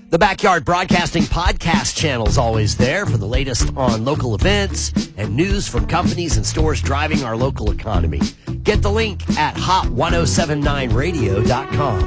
The Backyard Broadcasting podcast channel is always there for the latest on local events and news from companies and stores driving our local economy. Get the link at hot1079radio.com.